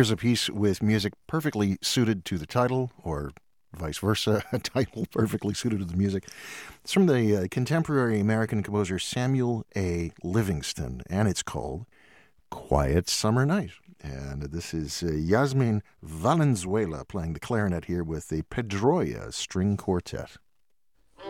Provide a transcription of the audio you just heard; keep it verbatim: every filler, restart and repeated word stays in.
Here's a piece with music perfectly suited to the title, or vice versa, a title perfectly suited to the music. It's from the uh, contemporary American composer Samuel A. Livingston, and it's called Quiet Summer Night. And this is uh, Yasmin Valenzuela playing the clarinet here with the Pedroia String Quartet.